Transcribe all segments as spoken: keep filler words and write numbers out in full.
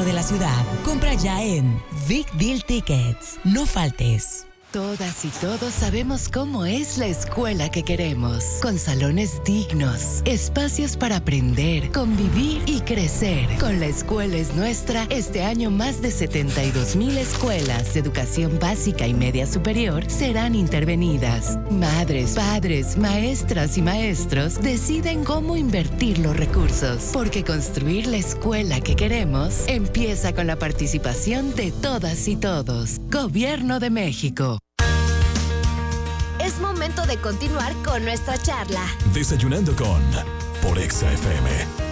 de la ciudad. Compra ya en Big Deal Tickets. No faltes. Todas y todos sabemos cómo es la escuela que queremos, con salones dignos, espacios para aprender, convivir y crecer. Con La Escuela es Nuestra, este año más de setenta y dos mil escuelas de educación básica y media superior serán intervenidas. Madres, padres, maestras y maestros deciden cómo invertir los recursos, porque construir la escuela que queremos empieza con la participación de todas y todos. Gobierno de México. Es momento de continuar con nuestra charla. Desayunando con por Exa F M.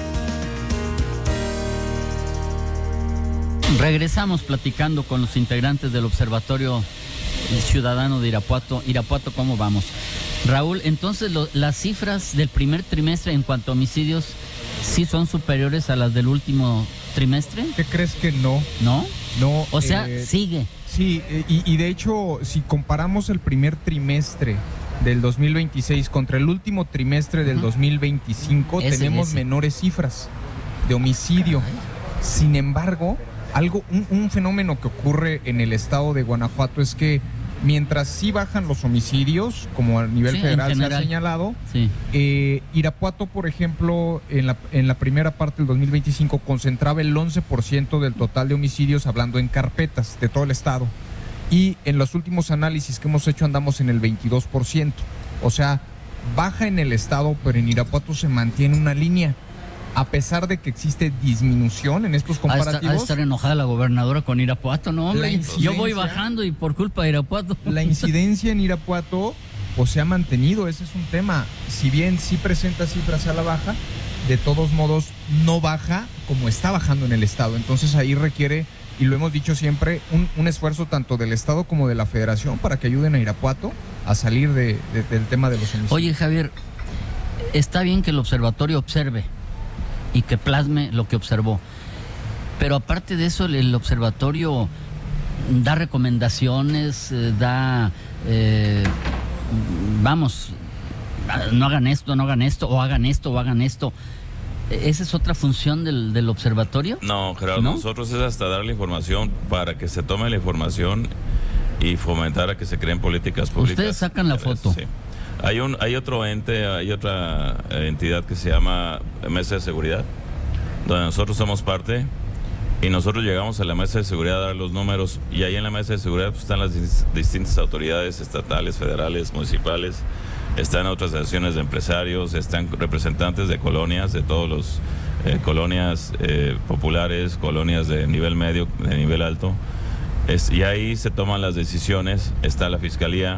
Regresamos platicando con los integrantes del Observatorio Ciudadano de Irapuato. Irapuato, ¿cómo vamos? Raúl, entonces lo, las cifras del primer trimestre en cuanto a homicidios sí son superiores a las del último trimestre. ¿Qué crees que no? ¿No? No. O sea, eh, sigue. Sí, y, y de hecho, si comparamos el primer trimestre del dos mil veintiséis contra el último trimestre del uh-huh. dos mil veinticinco, ese, tenemos ese. menores cifras de homicidio. Caray. Sin embargo, algo, un, un fenómeno que ocurre en el estado de Guanajuato es que mientras sí bajan los homicidios, como a nivel sí, federal se ha señalado, sí. eh, Irapuato, por ejemplo, en la, en la primera parte del dos mil veinticinco concentraba el once por ciento del total de homicidios, hablando en carpetas de todo el estado. Y en los últimos análisis que hemos hecho andamos en el veintidós por ciento. O sea, baja en el estado, pero en Irapuato se mantiene una línea. A pesar de que existe disminución en estos comparativos. Ha de estar, estar enojada la gobernadora con Irapuato, ¿no, hombre? Yo voy bajando y por culpa de Irapuato. La incidencia en Irapuato pues se ha mantenido, ese es un tema. Si bien sí presenta cifras a la baja, de todos modos no baja como está bajando en el estado. Entonces ahí requiere, y lo hemos dicho siempre, un, un esfuerzo tanto del estado como de la federación para que ayuden a Irapuato a salir de, de, del tema de los homicidios. Oye, Javier, está bien que el observatorio observe y que plasme lo que observó. Pero aparte de eso, el, el observatorio da recomendaciones, eh, da, eh, vamos, no hagan esto, no hagan esto, o hagan esto, o hagan esto. ¿Esa es otra función del, del observatorio? No, Gerardo, ¿no? Nosotros es hasta dar la información para que se tome la información y fomentar a que se creen políticas públicas. Ustedes sacan la foto. Sí. Hay un, hay otro ente, hay otra entidad que se llama Mesa de Seguridad, donde nosotros somos parte y nosotros llegamos a la Mesa de Seguridad a dar los números, y ahí en la Mesa de Seguridad pues, están las distintas autoridades estatales, federales, municipales, están otras asociaciones de empresarios, están representantes de colonias, de todos los eh, colonias eh, populares, colonias de nivel medio, de nivel alto, es, y ahí se toman las decisiones, está la Fiscalía,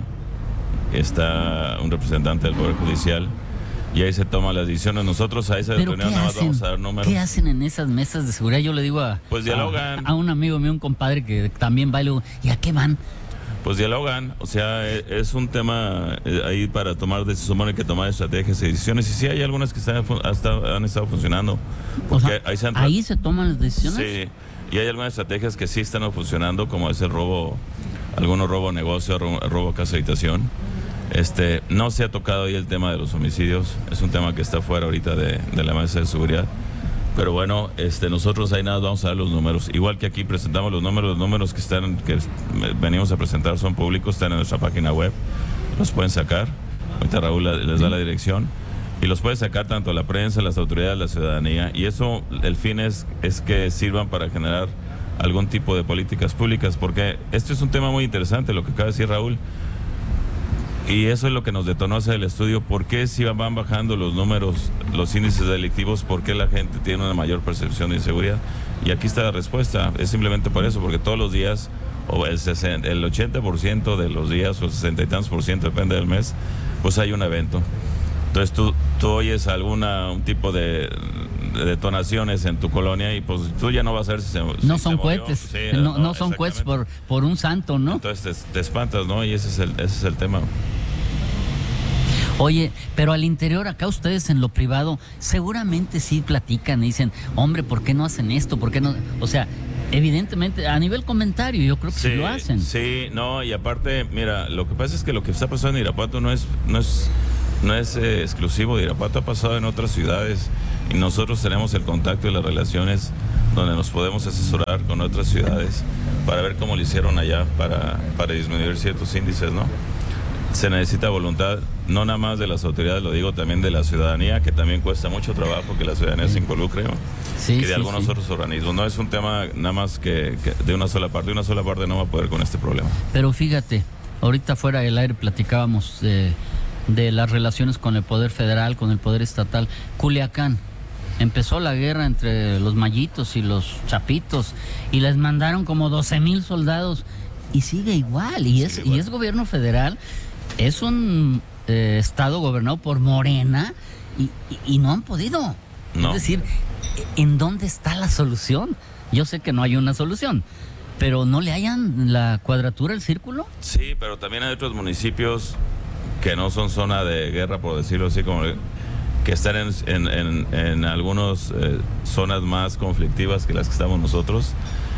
está un representante del Poder Judicial, y ahí se toman las decisiones. Nosotros a esa reunión nada más vamos a dar números. ¿Qué hacen en esas mesas de seguridad? Yo le digo a, pues dialogan. a, a un amigo mío, un compadre que también va, y le digo, ¿y a qué van? Pues dialogan, o sea, es un tema ahí para tomar decisiones, hay que tomar estrategias y decisiones, y sí hay algunas que están, hasta, han estado funcionando. O sea, ahí, se han, ahí se toman las decisiones. Sí, y hay algunas estrategias que sí están funcionando, como ese robo, algunos robo negocio, robo, robo casa habitación. Este, no se ha tocado ahí el tema de los homicidios, es un tema que está fuera ahorita de, de la mesa de seguridad. Pero bueno, este, nosotros ahí nada vamos a dar los números. Igual que aquí presentamos los números, los números que están, que venimos a presentar son públicos, están en nuestra página web, los pueden sacar. Ahorita Raúl les da la dirección. Y los puede sacar tanto la prensa, las autoridades, la ciudadanía. Y eso, el fin es, es que sirvan para generar algún tipo de políticas públicas, porque esto es un tema muy interesante, lo que acaba de decir Raúl. Y eso es lo que nos detonó hacer el estudio. ¿Por qué si van bajando los números, los índices delictivos? ¿Por qué la gente tiene una mayor percepción de inseguridad? Y aquí está la respuesta. Es simplemente por eso, porque todos los días, o el, sesenta, el ochenta por ciento de los días, o el sesenta y tantos por ciento, depende del mes, pues hay un evento. Entonces tú, tú oyes alguna un tipo de, de detonaciones en tu colonia y pues tú ya no vas a ver si se No si son se cohetes, sí, no, no, no son cohetes por, por un santo, ¿no? Entonces te, te espantas, ¿no? Y ese es el, ese es el tema. Oye, pero al interior, acá ustedes en lo privado, seguramente sí platican y dicen, hombre, ¿por qué no hacen esto? ¿Por qué no? O sea, evidentemente, a nivel comentario, yo creo que sí, sí lo hacen. Sí, no, y aparte, mira, lo que pasa es que lo que está pasando en Irapuato no es, no es, no es eh, exclusivo de Irapuato, ha pasado en otras ciudades y nosotros tenemos el contacto y las relaciones donde nos podemos asesorar con otras ciudades para ver cómo lo hicieron allá para, para disminuir ciertos índices, ¿no? Se necesita voluntad, no nada más de las autoridades, lo digo también de la ciudadanía, que también cuesta mucho trabajo que la ciudadanía se involucre, ¿no? Sí, y de sí, algunos sí. otros organismos. No es un tema nada más que, que de una sola parte, de una sola parte no va a poder con este problema. Pero fíjate, ahorita fuera del aire platicábamos eh, de las relaciones con el poder federal, con el poder estatal. Culiacán, empezó la guerra entre los mallitos y los chapitos y les mandaron como doce mil soldados y sigue igual, y, es, igual. y es gobierno federal. Es un eh, estado gobernado por Morena y, y, y no han podido. No. Es decir, ¿en dónde está la solución? Yo sé que no hay una solución, pero ¿no le hayan la cuadratura al círculo? Sí, pero también hay otros municipios que no son zona de guerra, por decirlo así, como que están en, en, en, en algunas eh, zonas más conflictivas que las que estamos nosotros,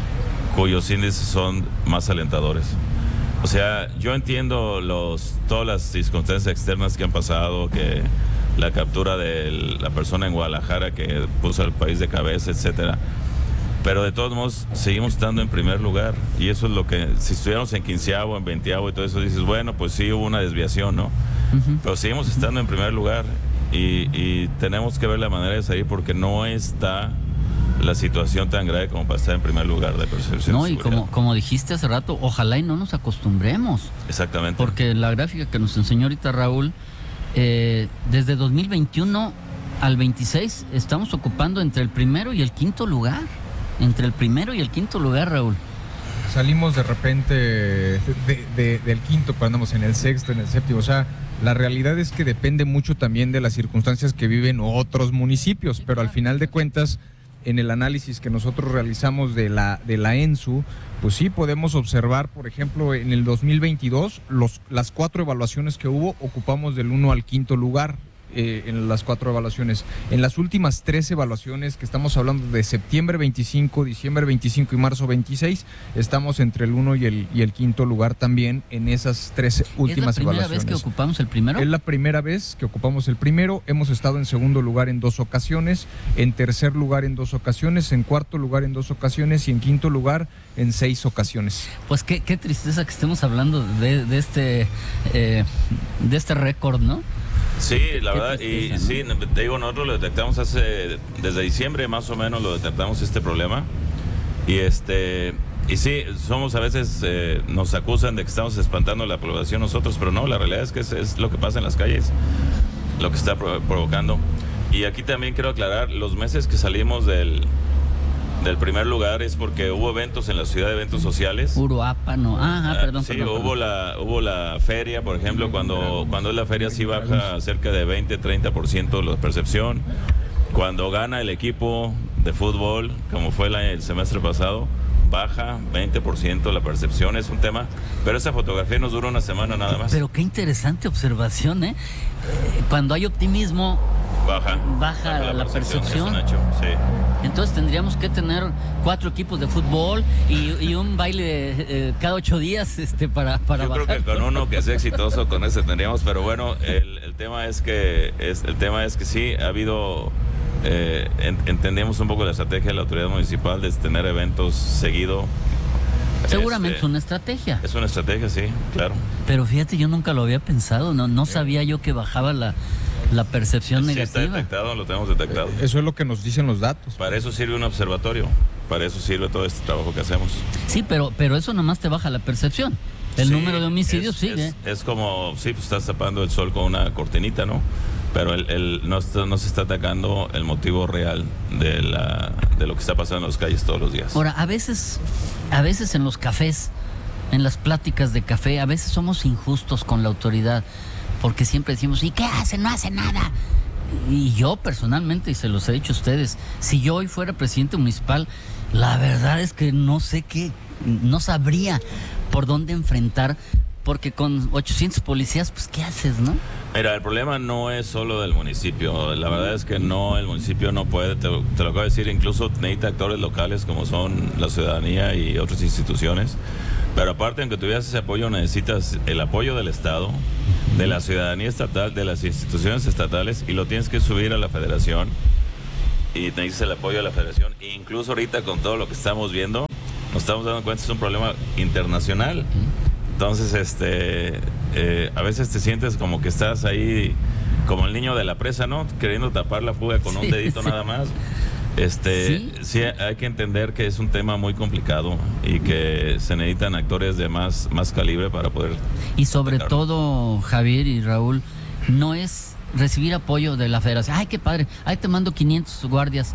cuyos índices son más alentadores. O sea, yo entiendo los, todas las circunstancias externas que han pasado, que la captura de la persona en Guadalajara que puso al país de cabeza, etcétera. Pero de todos modos, seguimos estando en primer lugar. Y eso es lo que, si estuviéramos en quinceavo, en veinteavo y todo eso, dices, bueno, pues sí hubo una desviación, ¿no? Uh-huh. Pero seguimos estando en primer lugar y, y tenemos que ver la manera de salir porque no está la situación tan grave como para estar en primer lugar de percepción. No, y como, como dijiste hace rato, ojalá y no nos acostumbremos. Exactamente. Porque la gráfica que nos enseñó ahorita Raúl, eh, desde dos mil veintiuno al veintiséis estamos ocupando entre el primero y el quinto lugar. Entre el primero y el quinto lugar, Raúl. Salimos de repente de, de, del quinto, pero andamos en el sexto, en el séptimo. O sea, la realidad es que depende mucho también de las circunstancias que viven otros municipios, pero al final de cuentas, en el análisis que nosotros realizamos de la, de la ENSU, pues sí podemos observar, por ejemplo, en el dos mil veintidós, los, las cuatro evaluaciones que hubo, ocupamos del uno al quinto lugar. Eh, en las cuatro evaluaciones. En las últimas tres evaluaciones, que estamos hablando de septiembre veinticinco, diciembre veinticinco y marzo veintiséis, estamos entre el uno y el, y el quinto lugar también en esas tres últimas evaluaciones. ¿Es la primera evaluaciones. vez que ocupamos el primero? Es la primera vez que ocupamos el primero. Hemos estado en segundo lugar en dos ocasiones, en tercer lugar en dos ocasiones, en cuarto lugar en dos ocasiones y en quinto lugar en seis ocasiones. Pues qué, qué tristeza que estemos hablando de, de este eh, de este récord, ¿no? Sí, la verdad, y ¿no? sí, te digo, nosotros lo detectamos hace, desde diciembre más o menos lo detectamos este problema, y este, y sí, somos a veces, eh, nos acusan de que estamos espantando a la población nosotros, pero no, la realidad es que es, es lo que pasa en las calles, lo que está pro- provocando, y aquí también quiero aclarar, los meses que salimos del... del primer lugar es porque hubo eventos en la ciudad, eventos sociales. Uruapan, ah, ah, perdón. Sí, perdón, hubo perdón. la hubo la feria, por ejemplo, cuando cuando es la feria sí baja cerca de veinte, treinta por ciento la percepción. Cuando gana el equipo de fútbol, como fue la, el semestre pasado, baja veinte por ciento la percepción, es un tema, pero esa fotografía nos dura una semana nada más. Pero qué interesante observación, ¿eh? eh cuando hay optimismo, baja, baja, baja la, la percepción. percepción. Es un hecho, sí. Entonces tendríamos que tener cuatro equipos de fútbol y, y un baile eh, cada ocho días este, para, para Yo bajar. creo que con uno que sea exitoso, con ese tendríamos, pero bueno, el, el tema es que es, el tema es que sí, ha habido, eh, en, entendemos un poco la estrategia de la autoridad municipal de tener eventos seguido. Seguramente este, es una estrategia. Es una estrategia, sí, claro. Pero fíjate, yo nunca lo había pensado, no, no sabía yo que bajaba la... la percepción sí, negativa. Está detectado, lo tenemos detectado. Eso es lo que nos dicen los datos. Para eso sirve un observatorio, para eso sirve todo este trabajo que hacemos. Sí, pero, pero eso nomás te baja la percepción. El sí, número de homicidios es, sigue. Es, es como, sí, pues estás tapando el sol con una cortinita, ¿no? Pero el, el, no, está, no se está atacando el motivo real de, la, de lo que está pasando en las calles todos los días. Ahora, a veces, a veces en los cafés, en las pláticas de café, a veces somos injustos con la autoridad. Porque siempre decimos, ¿y qué hace? No hace nada. Y yo personalmente, y se los he dicho a ustedes, si yo hoy fuera presidente municipal, la verdad es que no sé qué, no sabría por dónde enfrentar, porque con ochocientos policías, pues ¿qué haces, no? Mira, el problema no es solo del municipio, la verdad es que no, el municipio no puede, te, te lo acabo de decir, incluso necesita actores locales como son la ciudadanía y otras instituciones. Pero aparte, aunque tuvieras ese apoyo, necesitas el apoyo del Estado, de la ciudadanía estatal, de las instituciones estatales, y lo tienes que subir a la federación. y necesitas el apoyo de la federación. E incluso ahorita con todo lo que estamos viendo, nos estamos dando cuenta que es un problema internacional. Entonces, este, eh, a veces te sientes como que estás ahí, como el niño de la presa, ¿no? Queriendo tapar la fuga con sí, un dedito sí. nada más. Este, ¿Sí? sí, hay que entender que es un tema muy complicado y que se necesitan actores de más, más calibre para poder... Y sobre atacarlo. Todo, Javier y Raúl, no es recibir apoyo de la federación. Ay, qué padre, ahí te mando quinientos guardias.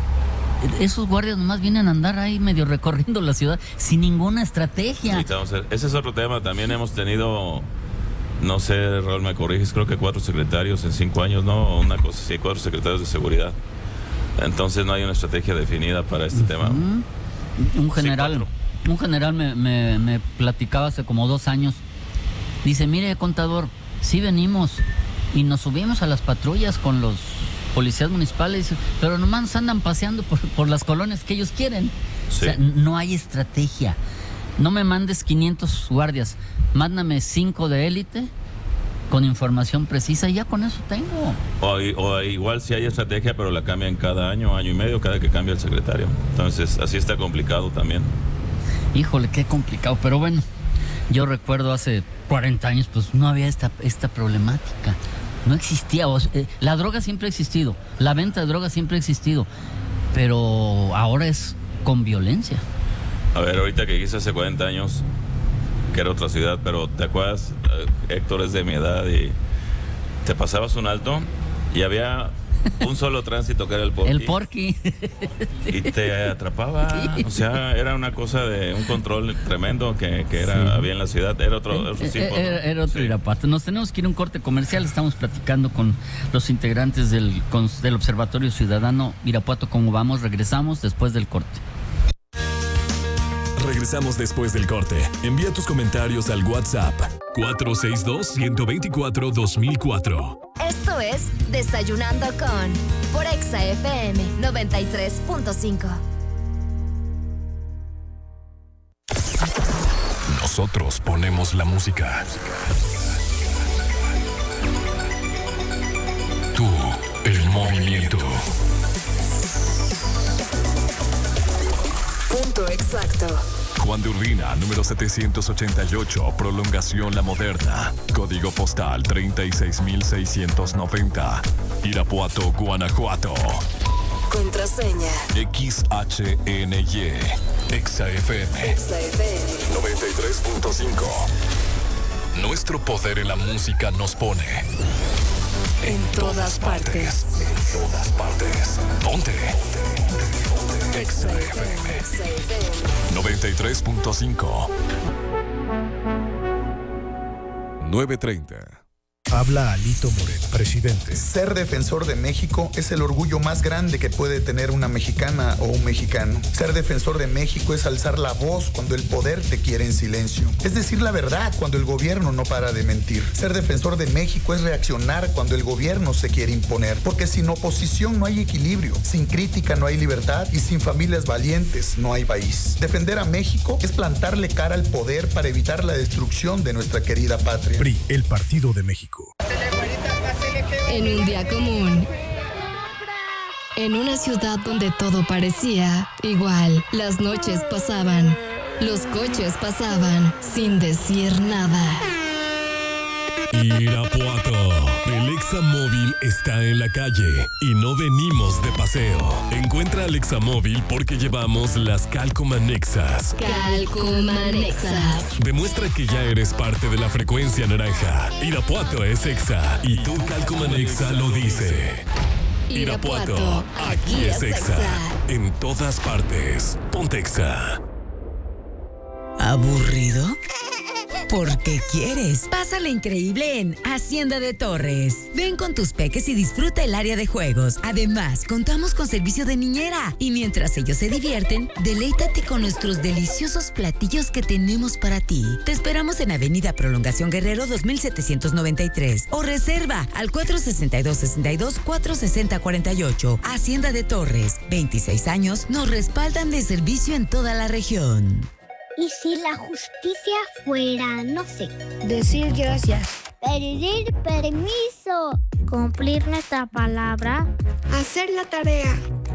Esos guardias nomás vienen a andar ahí medio recorriendo la ciudad sin ninguna estrategia. Sí, vamos a ver. Ese es otro tema. También hemos tenido, no sé, Raúl, me corriges, creo que cuatro secretarios en cinco años, ¿no? Una cosa así, cuatro secretarios de seguridad. Entonces no hay una estrategia definida para este uh-huh. tema. Un general, sí, un general me, me, me platicaba hace como dos años. Dice, mire, contador, sí venimos y nos subimos a las patrullas con los policías municipales, pero nomás nos andan paseando por, por las colonias que ellos quieren. Sí. O sea, no hay estrategia. No me mandes quinientos guardias, mándame cinco de élite con información precisa y ya con eso tengo. O, o igual si hay estrategia, pero la cambian cada año, año y medio, cada que cambia el secretario. Entonces, así está complicado también. Híjole, qué complicado, pero bueno, yo recuerdo hace cuarenta años, pues no había esta, esta problemática. No existía, o sea, eh, la droga siempre ha existido, la venta de droga siempre ha existido, pero ahora es con violencia. A ver, ahorita que dijiste hace cuarenta años, que era otra ciudad, pero ¿te acuerdas? Héctor es de mi edad y te pasabas un alto y había un solo tránsito que era el Porky. El Porky. Y te atrapaba. Sí. O sea, era una cosa de un control tremendo que, que era, sí. había en la ciudad. Era otro, otro tipo, era, ¿no? era otro sí. Irapuato. Nos tenemos que ir a un corte comercial. Estamos platicando con los integrantes del, con, del Observatorio Ciudadano Irapuato. ¿Cómo vamos? Regresamos después del corte. Regresamos después del corte. Envía tus comentarios al WhatsApp cuatro seis dos, uno dos cuatro, dos mil cuatro. Esto es Desayunando con por Exa F M noventa y tres punto cinco. Nosotros ponemos la música. Tú, el movimiento. Punto exacto. Juan de Urbina, número setecientos ochenta y ocho, Prolongación La Moderna. Código postal treinta y seis mil seiscientos noventa. Irapuato, Guanajuato. Contraseña X H N Y. Exa F M. Exa F M noventa y tres punto cinco. Nuestro poder en la música nos pone en todas partes. En todas partes. Ponte. Exa F M noventa y tres punto cinco. nueve treinta. Habla Alito Moreno, presidente. Ser defensor de México es el orgullo más grande que puede tener una mexicana o un mexicano. Ser defensor de México es alzar la voz cuando el poder te quiere en silencio. Es decir la verdad cuando el gobierno no para de mentir. Ser defensor de México es reaccionar cuando el gobierno se quiere imponer. Porque sin oposición no hay equilibrio, sin crítica no hay libertad y sin familias valientes no hay país. Defender a México es plantarle cara al poder para evitar la destrucción de nuestra querida patria. P R I, el Partido de México. En un día común, en una ciudad donde todo parecía igual, las noches pasaban, los coches pasaban sin decir nada. Irapuato, el Examóvil está en la calle y no venimos de paseo. Encuentra al Examóvil porque llevamos las Calcomanexas. Calcomanexas. Demuestra que ya eres parte de la frecuencia naranja. Irapuato es Exa y tu Calcomanexa lo dice. Irapuato, aquí es Exa. En todas partes. Ponte Exa. ¿Aburrido? Porque quieres. Pásala increíble en Hacienda de Torres. Ven con tus peques y disfruta el área de juegos. Además, contamos con servicio de niñera. Y mientras ellos se divierten, deleítate con nuestros deliciosos platillos que tenemos para ti. Te esperamos en Avenida Prolongación Guerrero dos mil setecientos noventa y tres o reserva al cuatro seis dos, seis dos, cuatro seis cero, cuatro ocho. Hacienda de Torres. veintiséis años nos respaldan de servicio en toda la región. ¿Y si la justicia fuera, no sé, decir gracias, pedir permiso, cumplir nuestra palabra, hacer la tarea,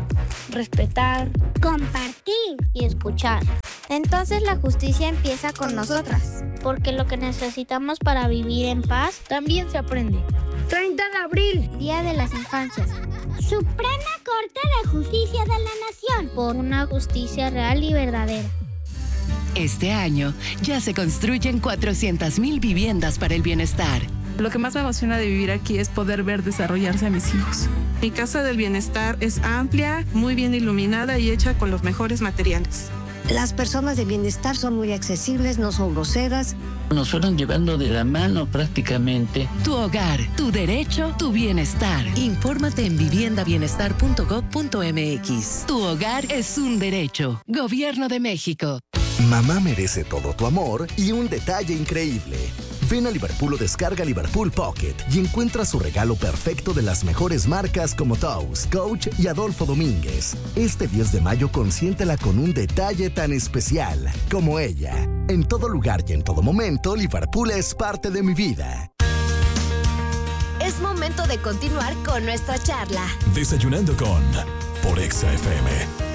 respetar, compartir y escuchar. Entonces la justicia empieza con nosotras, porque lo que necesitamos para vivir en paz también se aprende. treinta de abril, Día de las Infancias. Suprema Corte de Justicia de la Nación, por una justicia real y verdadera. Este año ya se construyen cuatrocientas mil viviendas para el bienestar. Lo que más me emociona de vivir aquí es poder ver desarrollarse a mis hijos. Mi casa del bienestar es amplia, muy bien iluminada y hecha con los mejores materiales. Las personas de bienestar son muy accesibles, no son groseras. Nos fueron llevando de la mano prácticamente. Tu hogar, tu derecho, tu bienestar. Infórmate en vivienda bienestar punto gob punto eme equis. Tu hogar es un derecho. Gobierno de México. Mamá merece todo tu amor y un detalle increíble. Ven a Liverpool o descarga Liverpool Pocket y encuentra su regalo perfecto de las mejores marcas como Toast, Coach y Adolfo Domínguez. Este diez de mayo consiéntela con un detalle tan especial como ella. En todo lugar y en todo momento, Liverpool es parte de mi vida. Es momento de continuar con nuestra charla. Desayunando con por Exa F M.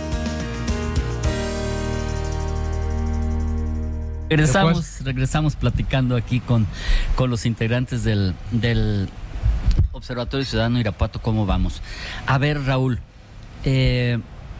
Regresamos, regresamos platicando aquí con, con los integrantes del, del Observatorio Ciudadano Irapuato. ¿Cómo vamos? A ver, Raúl, eh,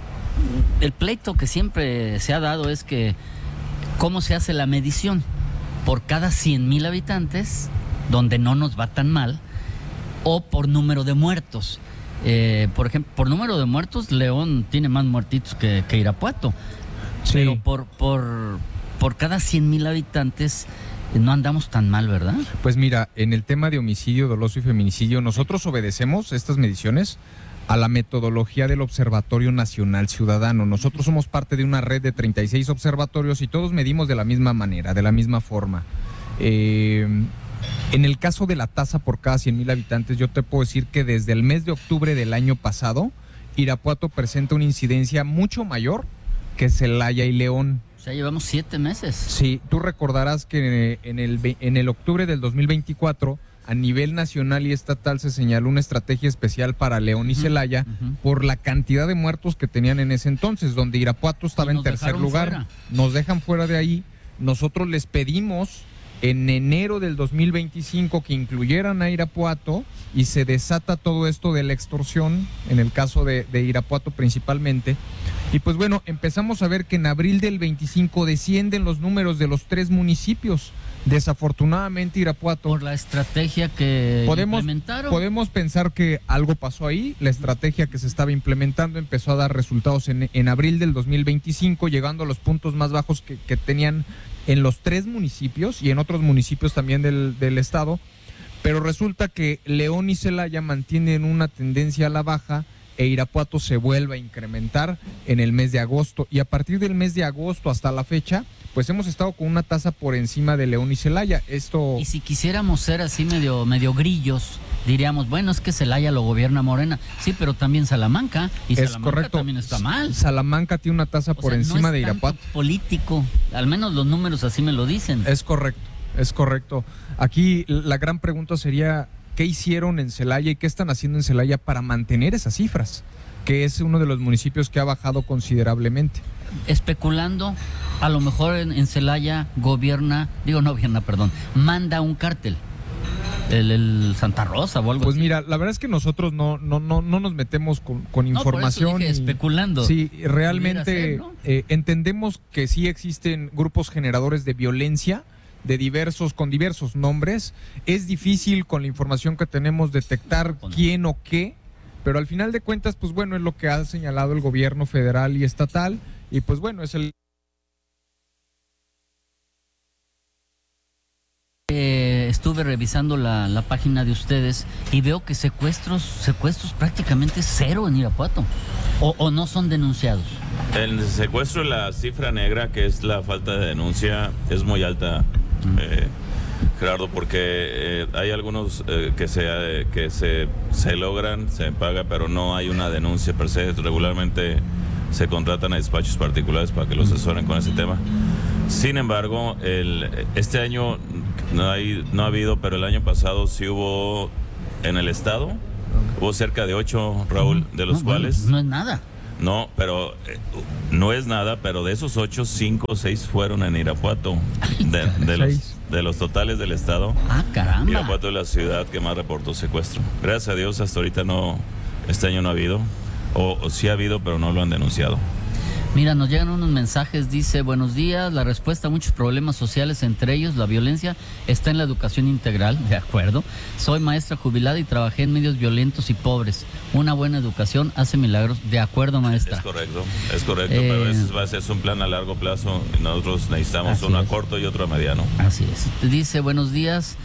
el pleito que siempre se ha dado es que ¿cómo se hace la medición? ¿Por cada cien mil habitantes, donde no nos va tan mal, o por número de muertos? Eh, por ejemplo, por número de muertos, León tiene más muertitos que, que Irapuato. Sí. Pero por... por Por cada cien mil habitantes no andamos tan mal, ¿verdad? Pues mira, en el tema de homicidio, doloso y feminicidio, nosotros obedecemos estas mediciones a la metodología del Observatorio Nacional Ciudadano. Nosotros somos parte de una red de treinta y seis observatorios y todos medimos de la misma manera, de la misma forma. Eh, en el caso de la tasa por cada cien mil habitantes, yo te puedo decir que desde el mes de octubre del año pasado, Irapuato presenta una incidencia mucho mayor que Celaya y León. Ya llevamos siete meses. Sí, tú recordarás que en el, en el octubre del dos mil veinticuatro, a nivel nacional y estatal, se señaló una estrategia especial para León y uh-huh, Celaya uh-huh. por la cantidad de muertos que tenían en ese entonces, donde Irapuato estaba en tercer lugar. Fuera. Nos dejan fuera de ahí. Nosotros les pedimos en enero del dos mil veinticinco que incluyeran a Irapuato y se desata todo esto de la extorsión, en el caso de, de Irapuato principalmente. Y pues bueno, empezamos a ver que en abril del veinticinco descienden los números de los tres municipios. Desafortunadamente Irapuato... Por la estrategia que podemos, implementaron. Podemos pensar que algo pasó ahí. La estrategia que se estaba implementando empezó a dar resultados en, en abril del dos mil veinticinco, llegando a los puntos más bajos que, que tenían en los tres municipios y en otros municipios también del, del estado. Pero resulta que León y Celaya mantienen una tendencia a la baja e Irapuato se vuelve a incrementar en el mes de agosto. Y a partir del mes de agosto hasta la fecha, pues hemos estado con una tasa por encima de León y Celaya. Esto... Y si quisiéramos ser así medio, medio grillos, diríamos, bueno, es que Celaya lo gobierna Morena. Sí, pero también Salamanca. Y es Salamanca correcto. También está mal. Salamanca tiene una tasa o por sea, encima no es de Irapuato. Político, al menos los números así me lo dicen. Es correcto, es correcto. Aquí la gran pregunta sería... ¿Qué hicieron en Celaya y qué están haciendo en Celaya para mantener esas cifras? Que es uno de los municipios que ha bajado considerablemente. Especulando, a lo mejor en, en Celaya gobierna, digo no gobierna, perdón, manda un cártel. El, el Santa Rosa o algo pues así. Mira, la verdad es que nosotros no no no no nos metemos con, con información. No, por eso dije, especulando. Sí, realmente ser, ¿no? eh, entendemos que sí existen grupos generadores de violencia, de diversos, con diversos nombres. Es difícil con la información que tenemos detectar quién o qué, pero al final de cuentas, pues bueno, es lo que ha señalado el gobierno federal y estatal, y pues bueno, es el... Eh, estuve revisando la, la página de ustedes y veo que secuestros, secuestros prácticamente cero en Irapuato, o, o no son denunciados. El secuestro, la cifra negra, que es la falta de denuncia, es muy alta. Eh, Gerardo, porque eh, hay algunos eh, que, se, eh, que se, se logran, se paga, pero no hay una denuncia per se. Regularmente se contratan a despachos particulares para que los asesoren con ese tema. Sin embargo, el, este año no, hay, no ha habido, pero el año pasado sí hubo en el estado, hubo cerca de ocho, Raúl, de los no, cuales... Bueno, no es nada. No, pero eh, no es nada, pero de esos ocho, cinco o seis fueron en Irapuato. De, de, los, de los totales del estado. Ah, caramba. Irapuato es la ciudad que más reportó secuestro. Gracias a Dios, hasta ahorita no, este año no ha habido. O, o sí ha habido, pero no lo han denunciado. Mira, nos llegan unos mensajes, dice, buenos días, la respuesta a muchos problemas sociales, entre ellos la violencia, está en la educación integral, de acuerdo. Soy maestra jubilada y trabajé en medios violentos y pobres. Una buena educación hace milagros, de acuerdo, maestra. Es correcto, es correcto, eh, pero eso va a ser un plan a largo plazo y nosotros necesitamos uno a corto y otro a mediano. Así es. Dice, buenos días,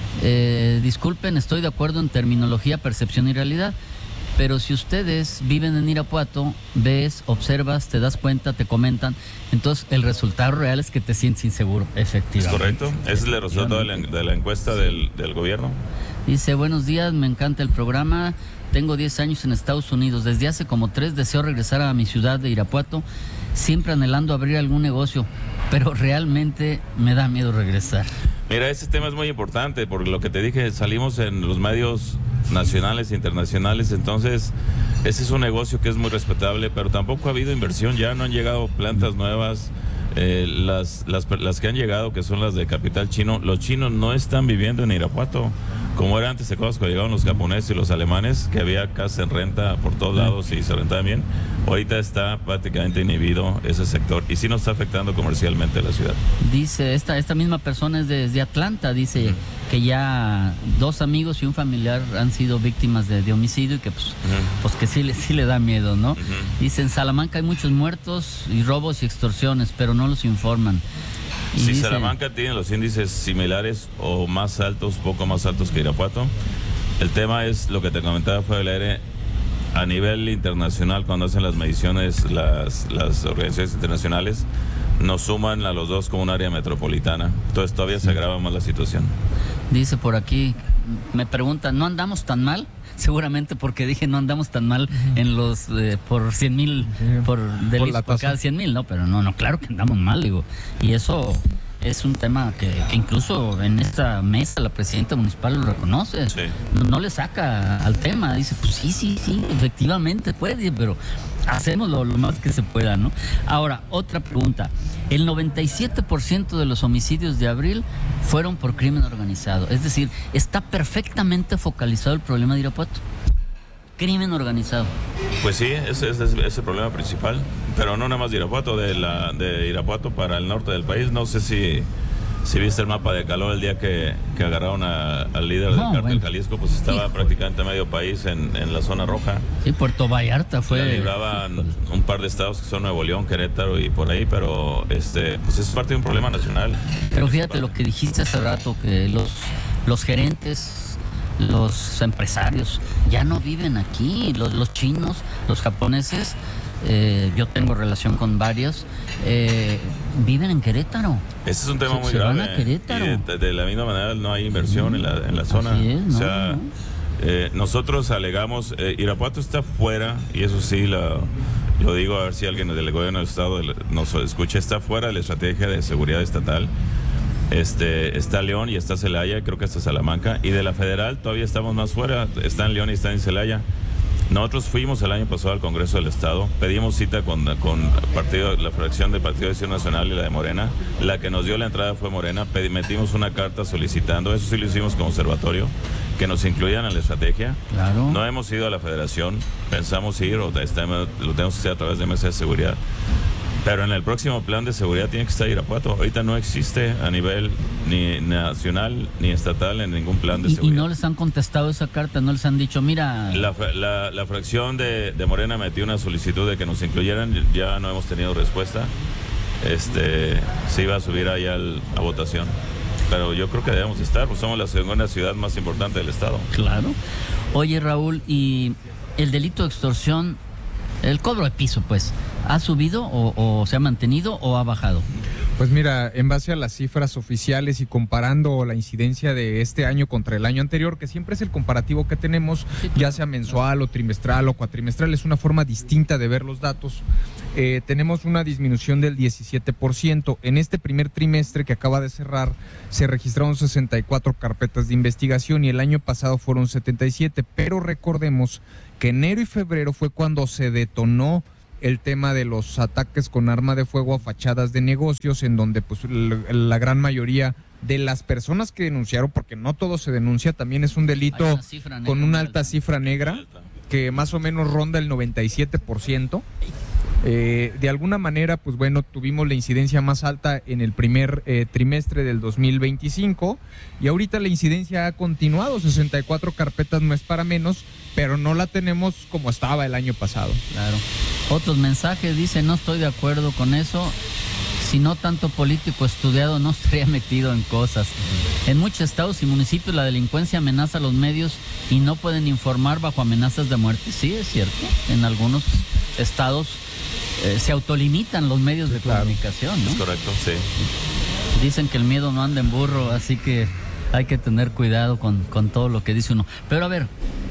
eh, disculpen, estoy de acuerdo en terminología, percepción y realidad. Pero si ustedes viven en Irapuato, ves, observas, te das cuenta, te comentan, entonces el resultado real es que te sientes inseguro, efectivamente. Es correcto, ese es el resultado de la, de la encuesta sí. del, del gobierno. Dice, buenos días, me encanta el programa, tengo diez años en Estados Unidos, desde hace como tres deseo regresar a mi ciudad de Irapuato, siempre anhelando abrir algún negocio, pero realmente me da miedo regresar. Mira, ese tema es muy importante, porque lo que te dije, salimos en los medios nacionales e internacionales, entonces ese es un negocio que es muy respetable, pero tampoco ha habido inversión, ya no han llegado plantas nuevas, eh, las, las, las que han llegado, que son las de capital chino, los chinos no están viviendo en Irapuato, como era antes, ¿te acuerdas cuando llegaban los japoneses y los alemanes, que había casa en renta por todos lados y se rentaban bien? Ahorita está prácticamente inhibido ese sector y sí nos está afectando comercialmente a la ciudad. Dice, esta, esta misma persona es de, de Atlanta, dice uh-huh. que ya dos amigos y un familiar han sido víctimas de, de homicidio y que pues, uh-huh. pues que sí, sí le da miedo, ¿no? Uh-huh. Dice, en Salamanca hay muchos muertos y robos y extorsiones, pero no los informan. Y sí, dice, Salamanca tiene los índices similares o más altos, poco más altos que Irapuato. El tema es lo que te comentaba fuera del aire. A nivel internacional, cuando hacen las mediciones, las, las organizaciones internacionales nos suman a los dos como un área metropolitana. Entonces todavía se agrava más la situación. Dice por aquí, me preguntan, ¿no andamos tan mal? Seguramente porque dije no andamos tan mal en los eh, por cien mil, por delitos por, por cada cien mil, no, pero no, no, claro que andamos mal, digo. Y eso es un tema que, que incluso en esta mesa la presidenta municipal lo reconoce, sí. no, no le saca al tema, dice, pues sí, sí, sí, efectivamente puede, pero hacemos lo, lo más que se pueda, ¿no? Ahora, otra pregunta, el noventa y siete por ciento de los homicidios de abril fueron por crimen organizado, es decir, está perfectamente focalizado el problema de Irapuato. Crimen organizado. Pues sí, ese es, es, es el problema principal, pero no nada más de Irapuato, de, la, de Irapuato para el norte del país. No sé si, si viste el mapa de calor el día que, que agarraron a, al líder del no, cártel bueno. Jalisco, pues estaba Hijo. prácticamente medio país en, en la zona roja. Sí, Puerto Vallarta fue. Le libraban Hijo. un par de estados que son Nuevo León, Querétaro y por ahí, pero este, pues es parte de un problema nacional. Pero fíjate lo que dijiste hace rato, que los, los gerentes, los empresarios ya no viven aquí, los, los chinos, los japoneses, eh, yo tengo relación con varios, eh, viven en Querétaro. Ese es un tema se, muy se grave. Van a Querétaro. Y de, de la misma manera no hay inversión mm. en, la, en la zona. Es, no, o sea, no. eh, nosotros alegamos, eh, Irapuato está fuera, y eso sí lo, lo digo a ver si alguien del gobierno del estado nos escucha, está fuera de la estrategia de seguridad estatal. Este, está León y está Celaya, creo que está Salamanca, y de la federal todavía estamos más fuera, está en León y está en Celaya. Nosotros fuimos el año pasado al Congreso del Estado, pedimos cita con, con partido, la fracción del Partido de Acción Nacional y la de Morena, la que nos dio la entrada fue Morena, pedimos, metimos una carta solicitando, eso sí lo hicimos como observatorio, que nos incluyan en la estrategia. Claro. No hemos ido a la federación, pensamos ir, o está, lo tenemos que hacer a través de mesa de seguridad. Pero en el próximo plan de seguridad tiene que estar Irapuato. Ahorita no existe a nivel ni nacional ni estatal en ningún plan de ¿Y, seguridad. ¿Y no les han contestado esa carta? ¿No les han dicho, mira...? La, la, la fracción de, de Morena metió una solicitud de que nos incluyeran. Ya no hemos tenido respuesta. Este, se iba a subir ahí al, a votación. Pero yo creo que debemos estar, pues somos la segunda ciudad más importante del estado. Claro. Oye, Raúl, ¿y el delito de extorsión, el cobro de piso, pues, ha subido o, o se ha mantenido o ha bajado? Pues mira, en base a las cifras oficiales y comparando la incidencia de este año contra el año anterior, que siempre es el comparativo que tenemos, ya sea mensual o trimestral o cuatrimestral, es una forma distinta de ver los datos. Eh, tenemos una disminución del diecisiete por ciento. En este primer trimestre que acaba de cerrar, se registraron sesenta y cuatro carpetas de investigación y el año pasado fueron setenta y siete, pero recordemos que enero y febrero fue cuando se detonó el tema de los ataques con arma de fuego a fachadas de negocios, en donde pues la, la gran mayoría de las personas que denunciaron, porque no todo se denuncia, también es un delito una con una alta cifra negra, que más o menos ronda el noventa y siete por ciento. Eh, de alguna manera, pues bueno, tuvimos la incidencia más alta en el primer eh, trimestre del dos mil veinticinco y ahorita la incidencia ha continuado, sesenta y cuatro carpetas no es para menos, pero no la tenemos como estaba el año pasado. Claro. Otros mensajes dicen, no estoy de acuerdo con eso, si no tanto político estudiado no estaría metido en cosas. En muchos estados y municipios la delincuencia amenaza a los medios y no pueden informar bajo amenazas de muerte. Sí, es cierto, en algunos estados Eh, se autolimitan los medios de claro. comunicación, ¿no? Es correcto, sí. Dicen que el miedo no anda en burro, así que hay que tener cuidado con, con todo lo que dice uno. Pero a ver,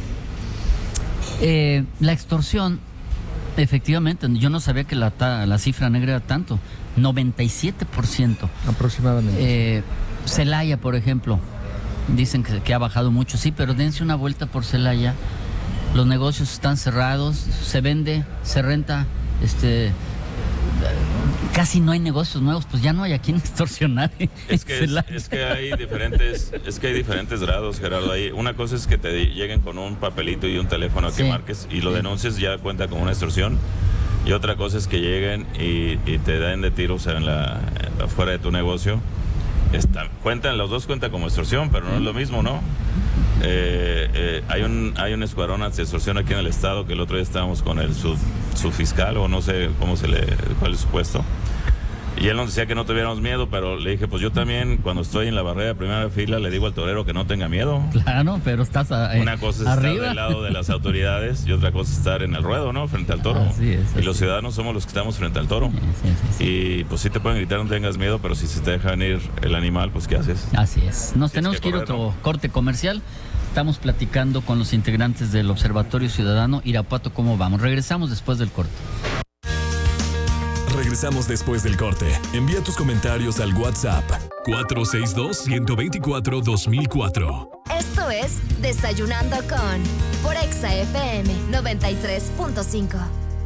eh, la extorsión, efectivamente, yo no sabía que la, la cifra negra era tanto, noventa y siete por ciento. Aproximadamente. Eh, Celaya, por ejemplo, dicen que, que ha bajado mucho, sí, pero dense una vuelta por Celaya, los negocios están cerrados, se vende, se renta, este casi no hay negocios nuevos, pues ya no hay a quien extorsionar. Es que, es, es que hay diferentes, es que hay diferentes grados, Gerardo. Hay, una cosa es que te lleguen con un papelito y un teléfono sí. que marques y lo sí. denuncies, ya cuenta como una extorsión. Y otra cosa es que lleguen y, y te den de tiros en la, afuera de tu negocio. Está, cuentan, los dos cuentan como extorsión, pero no es lo mismo, ¿no? Eh, eh, hay un hay un escuadrón de extorsión aquí en el estado que el otro día estábamos con el sub, subfiscal o no sé cómo se le cuál es su puesto, y él nos decía que no tuviéramos miedo, pero le dije, pues yo también cuando estoy en la barrera de primera fila le digo al torero que no tenga miedo. Claro, pero estás a, eh, una cosa es arriba. Estar del lado de las autoridades y otra cosa es estar en el ruedo, ¿no? Frente al toro. Así es, así y los ciudadanos somos los que estamos frente al toro. Sí, sí, sí, sí. Y pues sí te pueden gritar no tengas miedo, pero si se te deja venir el animal, pues ¿qué haces? Así es. Nos tenemos que, que ir a otro ¿no? corte comercial. Estamos platicando con los integrantes del Observatorio Ciudadano Irapuato. ¿Cómo vamos? Regresamos después del corte. Regresamos después del corte. Envía tus comentarios al WhatsApp cuatro seis dos, uno dos cuatro, dos mil cuatro. Esto es Desayunando con por Exa F M noventa y tres punto cinco.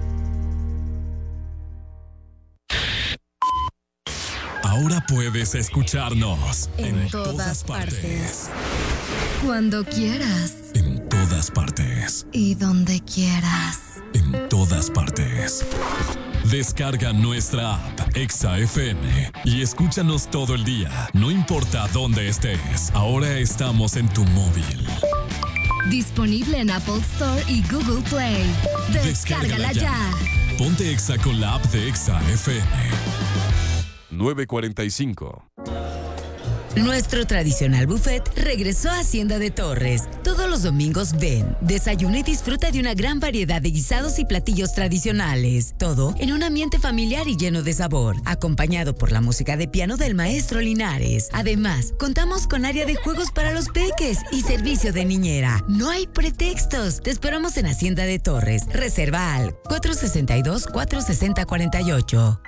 Ahora puedes escucharnos en, en todas, todas partes. partes. Cuando quieras. En todas partes. Y donde quieras. En todas partes. Descarga nuestra app Exa F M y escúchanos todo el día, no importa dónde estés. Ahora estamos en tu móvil. Disponible en Apple Store y Google Play. Descárgala, Descárgala ya. ya. Ponte Exa con la app de Exa F M. nueve cuarenta y cinco. Nuestro tradicional buffet regresó a Hacienda de Torres. Todos los domingos ven, desayuna y disfruta de una gran variedad de guisados y platillos tradicionales. Todo en un ambiente familiar y lleno de sabor, acompañado por la música de piano del maestro Linares. Además, contamos con área de juegos para los peques y servicio de niñera. No hay pretextos. Te esperamos en Hacienda de Torres. Reserva al cuatro seis dos, cuatro seis cero, cuatro ocho.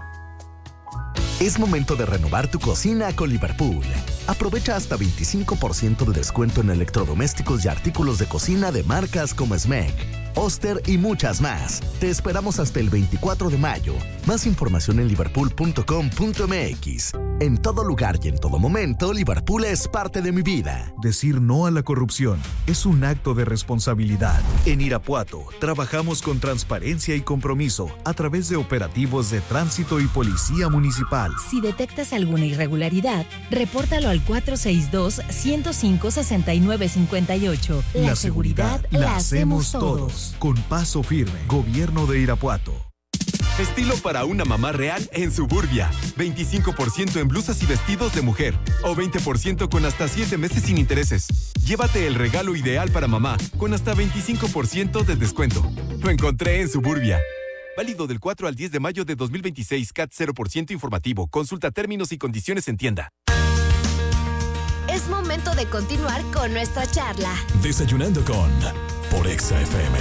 Es momento de renovar tu cocina con Liverpool. Aprovecha hasta veinticinco por ciento de descuento en electrodomésticos y artículos de cocina de marcas como Smeg, Oster y muchas más. Te esperamos hasta el veinticuatro de mayo. Más información en liverpool punto com punto m x. En todo lugar y en todo momento, Liverpool es parte de mi vida. Decir no a la corrupción es un acto de responsabilidad. En Irapuato, trabajamos con transparencia y compromiso a través de operativos de tránsito y policía municipal. Si detectas alguna irregularidad, repórtalo al cuatro seis dos, uno cero cinco, seis nueve cinco ocho. La, la seguridad, seguridad la hacemos todos. Con paso firme, Gobierno de Irapuato. Estilo para una mamá real en Suburbia. veinticinco por ciento en blusas y vestidos de mujer. O veinte por ciento con hasta siete meses sin intereses. Llévate el regalo ideal para mamá con hasta veinticinco por ciento de descuento. Lo encontré en Suburbia. Válido del cuatro al diez de mayo de dos mil veintiséis. C A T cero por ciento informativo. Consulta términos y condiciones en tienda. Es momento de continuar con nuestra charla. Desayunando con por Exa F M.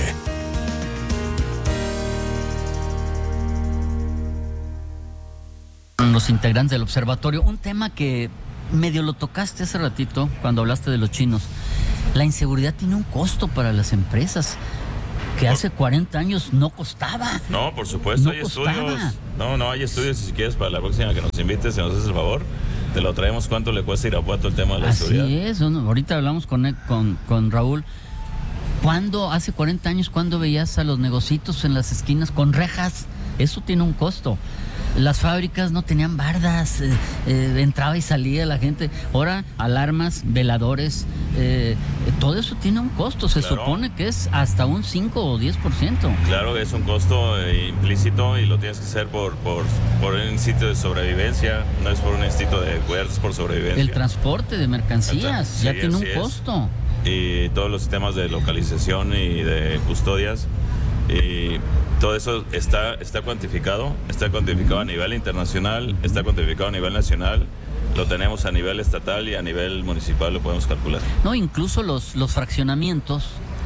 Los integrantes del observatorio, un tema que medio lo tocaste hace ratito cuando hablaste de los chinos. La inseguridad tiene un costo para las empresas. que hace cuarenta años no costaba. No, por supuesto, no hay costaba. estudios. No, no, hay estudios. Si quieres, para la próxima que nos invites, si nos haces el favor, te lo traemos. ¿Cuánto le cuesta Irapuato el tema de la Así seguridad? Así es. ¿No? Ahorita hablamos con, con, con Raúl. ¿Cuándo, hace cuarenta años, cuándo veías a los negocitos en las esquinas con rejas? Eso tiene un costo. Las fábricas no tenían bardas, eh, eh, entraba y salía la gente. Ahora, alarmas, veladores, eh, todo eso tiene un costo. Se Claro. supone que es hasta un cinco o diez por ciento. Claro que es un costo eh, implícito y lo tienes que hacer por, por, por un instinto de sobrevivencia, no es por un instinto de cuidarte, es por sobrevivencia. El transporte de mercancías Sí, ya tiene un así es. costo. Y todos los sistemas de localización y de custodias, y todo eso está, está cuantificado, está cuantificado a nivel internacional, está cuantificado a nivel nacional, lo tenemos a nivel estatal y a nivel municipal lo podemos calcular. No, incluso los, los fraccionamientos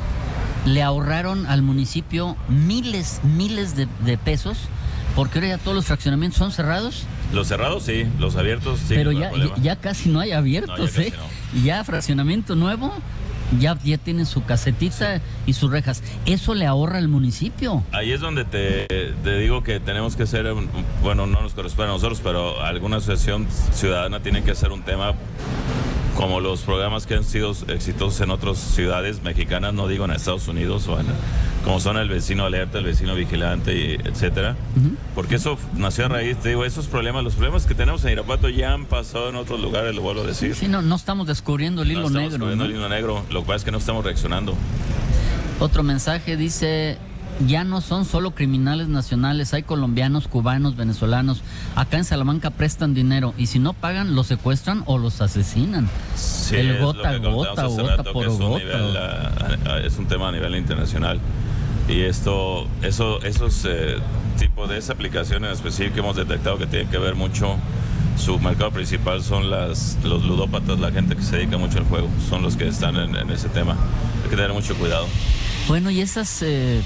le ahorraron al municipio miles, miles de, de pesos, porque ahora ya todos los fraccionamientos son cerrados. Los cerrados sí, los abiertos sí. Pero no hay ya, problema. ya, ya casi no hay abiertos, No, ya casi ¿eh? no. Ya fraccionamiento nuevo, ya, ya tienen su casetita y sus rejas. Eso le ahorra al municipio. Ahí es donde te, te digo que tenemos que hacer, un- bueno, no nos corresponde a nosotros, pero alguna asociación ciudadana tiene que hacer un tema como los programas que han sido exitosos en otras ciudades mexicanas, no digo en Estados Unidos, o en, como son el vecino alerta, el vecino vigilante, y etcétera. Uh-huh. Porque eso nació a raíz, te digo, esos problemas, los problemas que tenemos en Irapuato ya han pasado en otros lugares, lo vuelvo a decir. Sí, no, no estamos descubriendo el hilo no estamos negro. descubriendo ¿no? el hilo negro, lo que pasa es que no estamos reaccionando. Otro mensaje dice: ya no son solo criminales nacionales, hay colombianos, cubanos, venezolanos. Acá en Salamanca prestan dinero y si no pagan, los secuestran o los asesinan. Sí, el es lo gota a que gota, comentamos hace gota rato, por que es un gota. nivel, a- a- es un tema a nivel internacional. Y esto, eso, esos eh, tipos de esa aplicación en específico hemos detectado que tiene que ver mucho. Su mercado principal son las, los ludópatas, la gente que se dedica mucho al juego, son los que están en, en ese tema. Hay que tener mucho cuidado. Bueno, y esas eh, eh,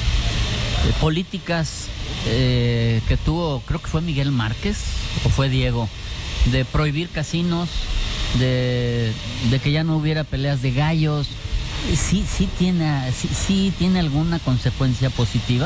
políticas eh, que tuvo, creo que fue Miguel Márquez o fue Diego, de prohibir casinos, de, de que ya no hubiera peleas de gallos, sí, sí tiene, sí, sí tiene alguna consecuencia positiva.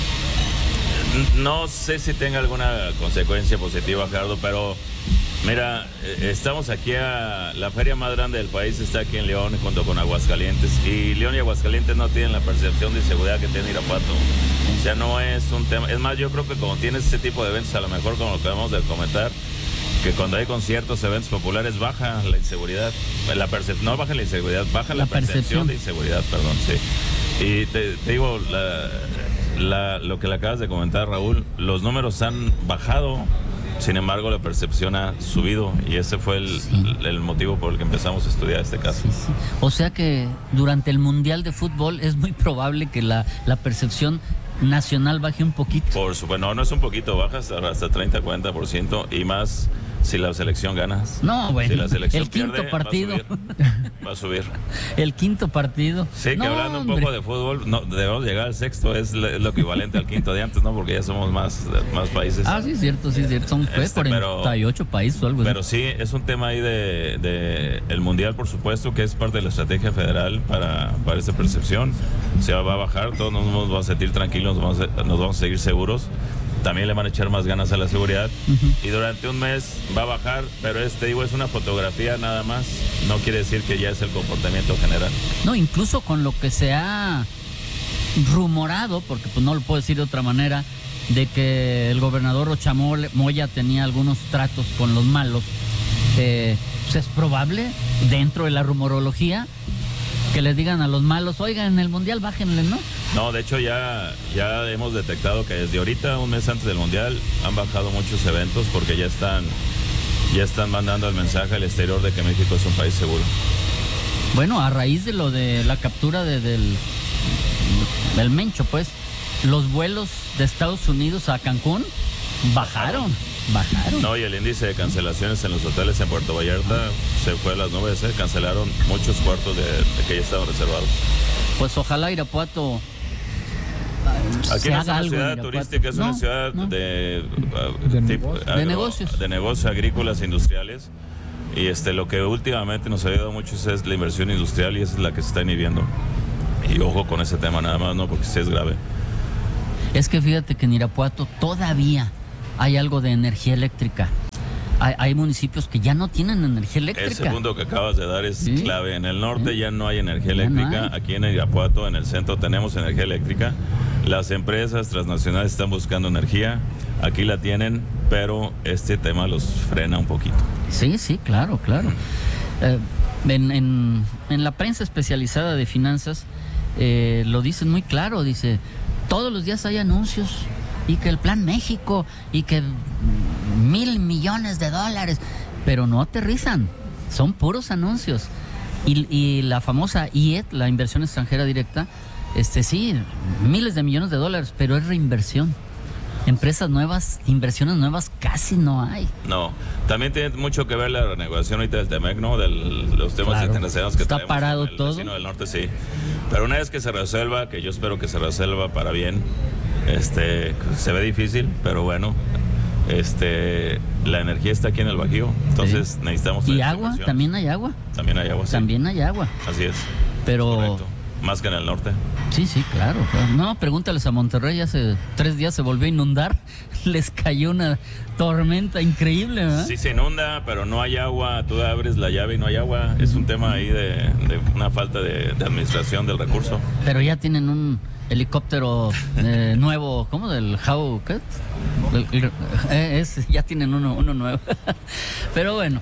No sé si tenga alguna consecuencia positiva, Gerardo, pero mira, eh, estamos aquí a la feria más grande del país, está aquí en León junto con Aguascalientes, y León y Aguascalientes no tienen la percepción de inseguridad que tiene Irapuato. O sea, no es un tema, es más, yo creo que como tienes este tipo de eventos, a lo mejor como lo que acabamos de comentar, que cuando hay conciertos, eventos populares, baja la inseguridad, la percep- no baja la inseguridad, baja la, La percepción. percepción de inseguridad, perdón, sí. Y te, te digo, la, la, lo que le acabas de comentar, Raúl, los números han bajado, sin embargo la percepción ha subido, y ese fue el, Sí. el motivo por el que empezamos a estudiar este caso. Sí, sí. O sea que durante el Mundial de Fútbol es muy probable que la, la percepción nacional baje un poquito. Por supuesto, no, no es un poquito, baja hasta, hasta treinta, cuarenta por ciento, y más si la selección gana. No, bueno, si la selección el quinto pierde, partido. Va a subir. Va a subir. El quinto partido. Sí, que No, hablando un hombre. poco de fútbol, no, debemos llegar al sexto, es lo, es lo equivalente al quinto de antes, ¿no? Porque ya somos más, más países. Ah, sí, es cierto, sí, es cierto. Son ¿qué? Este, pero- cuarenta y ocho países o algo Pero así. sí, es un tema ahí de, de el mundial, por supuesto, que es parte de la estrategia federal para, para esta percepción. Se va a bajar, todos nos vamos a sentir tranquilos, nos vamos a, nos vamos a seguir seguros. También le van a echar más ganas a la seguridad. Ujú. Y durante un mes va a bajar, pero este digo, es una fotografía nada más. No quiere decir que ya es el comportamiento general. No, incluso con lo que se ha rumorado, porque pues no lo puedo decir de otra manera, de que el gobernador Rochamoya Moya tenía algunos tratos con los malos, eh, pues es probable, dentro de la rumorología, que les digan a los malos: oigan, en el mundial bájenle, ¿no? No, de hecho ya, ya hemos detectado que desde ahorita, un mes antes del mundial, han bajado muchos eventos porque ya están, ya están mandando el mensaje al exterior de que México es un país seguro. Bueno, a raíz de lo de la captura de- del, del Mencho, pues, los vuelos de Estados Unidos a Cancún bajaron, bajaron. No, y el índice de cancelaciones en los hoteles en Puerto Vallarta se fue a las nubes, ¿eh? Cancelaron muchos cuartos de, de que ya estaban reservados. Pues ojalá Irapuato Aquí se no es haga una algo. ciudad en Irapuato. turística, es No, una ciudad no. de, uh, De tipo, negocios. De agro- negocios. de negocios agrícolas e industriales. Y este lo que últimamente nos ha ayudado mucho es la inversión industrial, y esa es la que se está inhibiendo. Y ojo con ese tema nada más, ¿no? Porque sí es grave. Es que fíjate que en Irapuato todavía hay algo de energía eléctrica. Hay, hay municipios que ya no tienen energía eléctrica. Ese punto que acabas de dar es ¿sí? clave. En el norte ¿sí? ya no hay energía eléctrica. No hay. Aquí en Irapuato, en el centro, tenemos energía eléctrica. Las empresas transnacionales están buscando energía. Aquí la tienen, pero este tema los frena un poquito. Sí, sí, claro, claro. Eh, en, en, en la prensa especializada de finanzas eh, lo dicen muy claro. Dice, todos los días hay anuncios y que el Plan México y que mil millones de dólares, pero no aterrizan, son puros anuncios. Y, y la famosa I E D, la inversión extranjera directa, este sí, miles de millones de dólares, pero es reinversión. Empresas nuevas, inversiones nuevas casi no hay. No, también tiene mucho que ver la renegociación ahorita del Temec, ¿no? De los temas claro. internacionales que está traemos parado en el todo. vecino del norte, sí. Pero una vez que se resuelva, que yo espero que se resuelva para bien, este, se ve difícil, pero bueno, este, la energía está aquí en el Bajío, entonces sí. necesitamos. Y agua, también hay agua. También hay agua, sí. También hay agua. Así es. Pero correcto. Más que en el norte. Sí, sí, claro, claro. No, pregúntales a Monterrey, hace tres días se volvió a inundar, les cayó una tormenta increíble, ¿verdad? Sí se inunda, pero no hay agua, tú abres la llave y no hay agua, es un tema ahí de, de una falta de, de administración del recurso. Pero ya tienen un helicóptero eh, nuevo, ¿cómo? Del How, ¿qué? El, eh, es, ya tienen uno, uno nuevo. Pero bueno,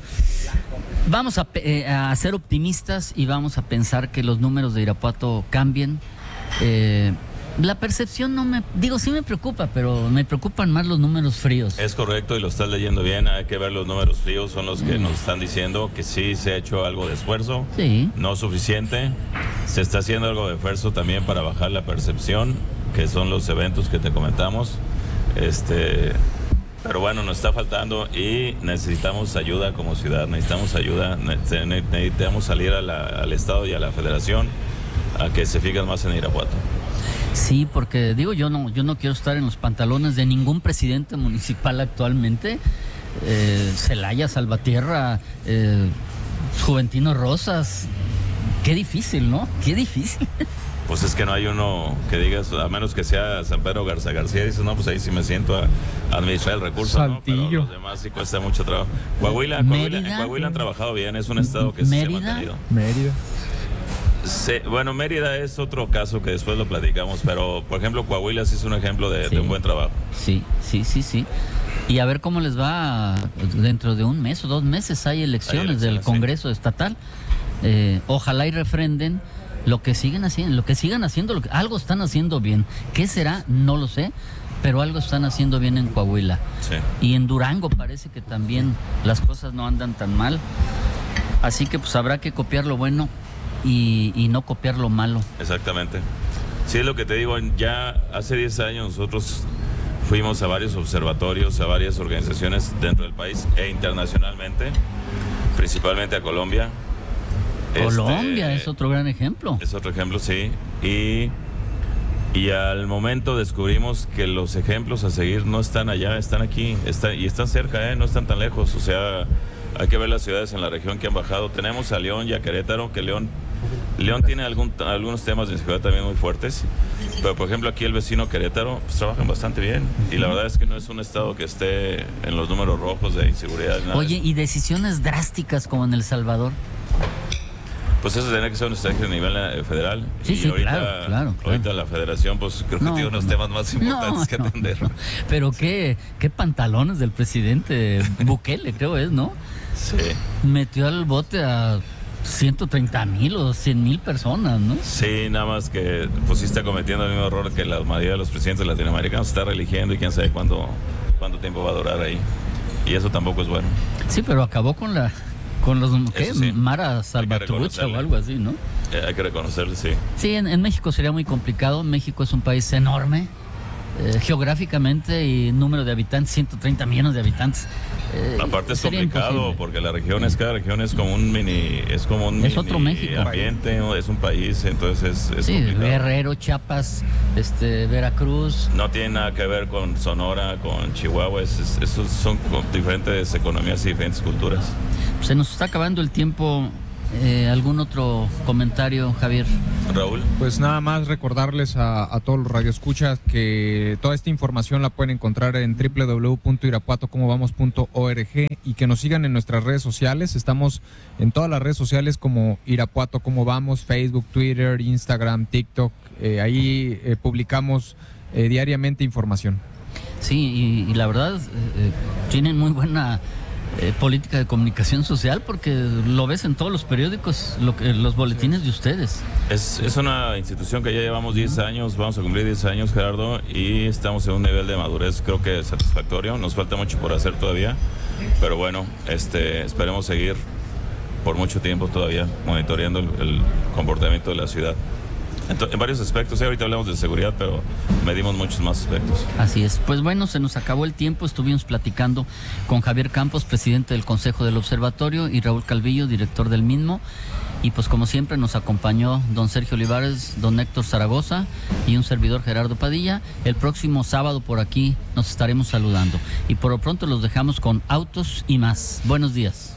vamos a, eh, a ser optimistas y vamos a pensar que los números de Irapuato cambien. Eh, la percepción no me, digo, sí me preocupa, pero me preocupan más los números fríos. Es correcto y lo estás leyendo bien, hay que ver los números fríos, son los que mm. nos están diciendo que sí se ha hecho algo de esfuerzo, sí. no suficiente, se está haciendo algo de esfuerzo también para bajar la percepción, que son los eventos que te comentamos, este... Pero bueno, nos está faltando y necesitamos ayuda como ciudad, necesitamos ayuda, necesitamos salir a la, al Estado y a la Federación a que se fijen más en Irapuato. Sí, porque digo, yo no, yo no quiero estar en los pantalones de ningún presidente municipal actualmente. Eh, Celaya, Salvatierra, eh, Juventino Rosas, qué difícil, ¿no? Qué difícil. Pues es que no hay uno que digas, a menos que sea San Pedro Garza García, dices, no, pues ahí sí me siento a administrar el recurso, Saltillo. ¿no? Pero los demás sí cuesta mucho trabajo. Coahuila, Coahuila, en Coahuila han trabajado bien, es un estado que Mérida, se ha mantenido. Mérida. Sí, bueno, Mérida es otro caso que después lo platicamos, pero por ejemplo Coahuila sí es un ejemplo de, sí. de un buen trabajo. Sí, sí, sí, sí. Y a ver cómo les va dentro de un mes o dos meses, hay elecciones, hay elecciones del Congreso sí. estatal. Eh, ojalá y refrenden lo que siguen haciendo, lo que sigan haciendo, lo que, algo están haciendo bien. ¿Qué será? No lo sé, pero algo están haciendo bien en Coahuila. Sí. Y en Durango parece que también las cosas no andan tan mal. Así que pues habrá que copiar lo bueno y, y no copiar lo malo. Exactamente. Sí, es lo que te digo, ya hace diez años nosotros fuimos a varios observatorios, a varias organizaciones dentro del país e internacionalmente, principalmente a Colombia. Colombia este, es otro gran ejemplo. Es otro ejemplo, sí. Y, y al momento descubrimos que los ejemplos a seguir no están allá, están aquí, están, y están cerca, ¿eh? No están tan lejos. O sea, hay que ver las ciudades en la región que han bajado. Tenemos a León y a Querétaro, que León, León tiene algún, algunos temas de ciudad también muy fuertes. Pero, por ejemplo, aquí el vecino Querétaro, pues trabajan bastante bien. Y la verdad es que no es un estado que esté en los números rojos de inseguridad. Nada. Oye, ¿y decisiones drásticas como en El Salvador? Pues eso tendría que ser una estrategia a nivel eh, federal. Sí, y sí, ahorita, claro, claro, ahorita claro. la federación, pues creo no, que tiene unos no, temas más importantes no, que atender. No, no. Pero qué, qué pantalones del presidente Bukele, creo es, ¿no? Sí. Metió al bote a ciento treinta mil o cien mil personas, ¿no? Sí, nada más que pues sí está cometiendo el mismo error que la mayoría de los presidentes latinoamericanos, está reeligiendo y quién sabe cuándo, cuánto tiempo va a durar ahí. Y eso tampoco es bueno. Sí, pero acabó con la... Con los, ¿qué? Sí. Mara Salvatrucha o algo así, ¿no? Eh, hay que reconocerle, sí. Sí, en, en México sería muy complicado. México es un país enorme, eh, geográficamente y número de habitantes, ciento treinta millones de habitantes. Eh, Aparte es complicado imposible. Porque la región es, cada región es como un mini, es como un es mini otro México. ambiente, es un país, entonces es, es sí, complicado. Guerrero, Chiapas, este, Veracruz. No tiene nada que ver con Sonora, con Chihuahua, es, es, esos son diferentes economías y diferentes culturas. Se nos está acabando el tiempo, Eh, ¿Algún otro comentario, Javier? Raúl. Pues nada más recordarles a, a todos los radioescuchas que toda esta información la pueden encontrar en doble u doble u doble u punto irapuato como vamos punto org y que nos sigan en nuestras redes sociales. Estamos en todas las redes sociales como Irapuato como vamos, Facebook, Twitter, Instagram, TikTok. Eh, ahí eh, publicamos eh, diariamente información. Sí, y, y la verdad eh, tienen muy buena eh, política de comunicación social porque lo ves en todos los periódicos, lo que, los boletines de ustedes. Es, es una institución que ya llevamos diez años, vamos a cumplir diez años, Gerardo, y estamos en un nivel de madurez creo que satisfactorio. Nos falta mucho por hacer todavía, pero bueno, este, esperemos seguir por mucho tiempo todavía monitoreando el, el comportamiento de la ciudad. En varios aspectos, ¿eh? Ahorita hablamos de seguridad, pero medimos muchos más aspectos. Así es. Pues bueno, se nos acabó el tiempo. Estuvimos platicando con Javier Campos, presidente del Consejo del Observatorio, y Raúl Calvillo, director del mismo. Y pues como siempre nos acompañó don Sergio Olivares, don Héctor Zaragoza y un servidor Gerardo Padilla. El próximo sábado por aquí nos estaremos saludando. Y por lo pronto los dejamos con Autos y Más. Buenos días.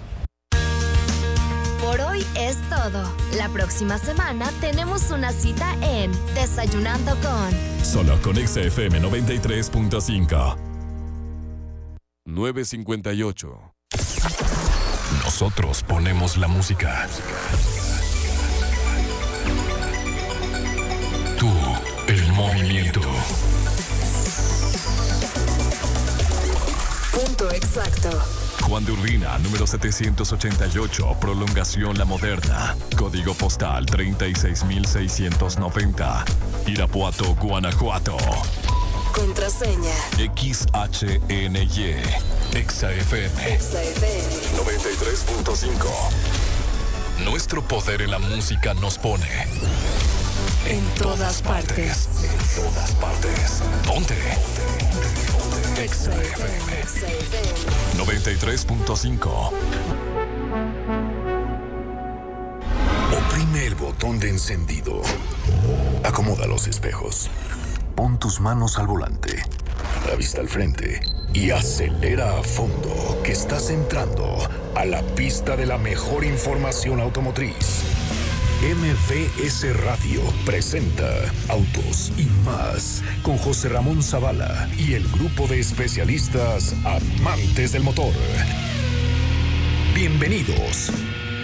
Por hoy es todo. La próxima semana tenemos una cita en Desayunando con... Solo con X F M noventa y tres punto cinco. nueve cincuenta y ocho. Nosotros ponemos la música. Tú, el movimiento. Punto exacto. Juan de Urbina, número setecientos ochenta y ocho, prolongación La Moderna. Código postal treinta y seis mil seiscientos noventa. Irapuato, Guanajuato. Contraseña X H N Y. Exa F M. Exa F M noventa y tres punto cinco. Nuestro poder en la música nos pone en todas partes. En todas partes. Ponte. Exa F M noventa y tres punto cinco. Oprime el botón de encendido. Acomoda los espejos. Pon tus manos al volante, la vista al frente y acelera a fondo, que estás entrando a la pista de la mejor información automotriz. M V S Radio presenta Autos y Más con José Ramón Zavala y el grupo de especialistas amantes del motor. Bienvenidos.